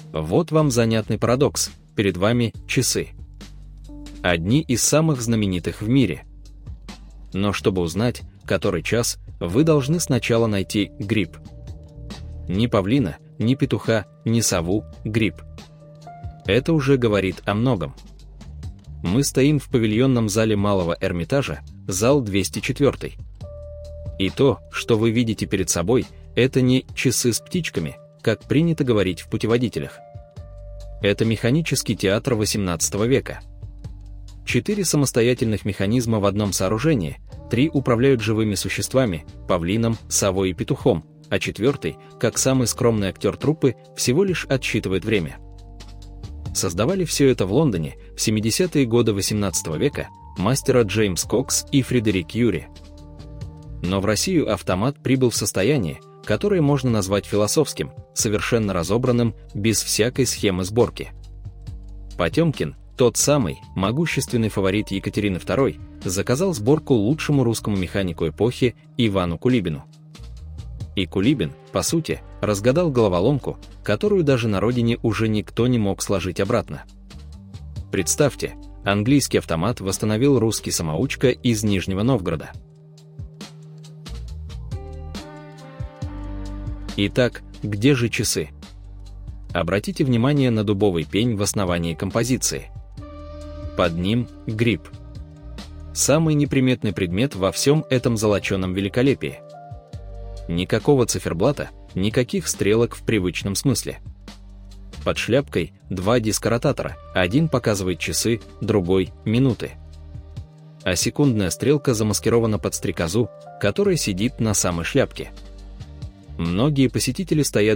Вот вам занятный парадокс. Перед вами часы. Одни из самых знаменитых в мире. Но чтобы узнать, который час, вы должны сначала найти гриб. Ни павлина, ни петуха, ни сову, гриб. Это уже говорит о многом. Мы стоим в павильонном зале Малого Эрмитажа, зал 204. И то, что вы видите перед собой, это не часы с птичками, как принято говорить в путеводителях. Это механический театр XVIII века. 4 самостоятельных механизма в одном сооружении, 3 управляют живыми существами, павлином, совой и петухом, а 4, как самый скромный актер труппы, всего лишь отсчитывает время. Создавали все это в Лондоне в 70-е годы XVIII века мастера Джеймс Кокс и Фредерик Юри. Но в Россию автомат прибыл в состоянии, которое можно назвать философским, совершенно разобранным, без всякой схемы сборки. Потемкин, тот самый могущественный фаворит Екатерины II, заказал сборку лучшему русскому механику эпохи Ивану Кулибину. И Кулибин, по сути, разгадал головоломку, которую даже на родине уже никто не мог сложить обратно. Представьте, английский автомат восстановил русский самоучка из Нижнего Новгорода. Итак, где же часы? Обратите внимание на дубовый пень в основании композиции. Под ним гриб. Самый неприметный предмет во всем этом золоченом великолепии. Никакого циферблата, никаких стрелок в привычном смысле. Под шляпкой 2 диска-ротатора, один показывает часы, другой — минуты. А секундная стрелка замаскирована под стрекозу, которая сидит на самой шляпке. Многие посетители стоят